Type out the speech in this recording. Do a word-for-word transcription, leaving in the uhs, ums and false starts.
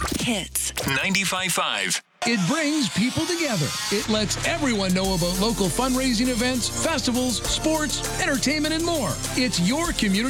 Hits ninety-five point five. It brings people together. It lets everyone know about local fundraising events, festivals, sports, entertainment, and more. It's your community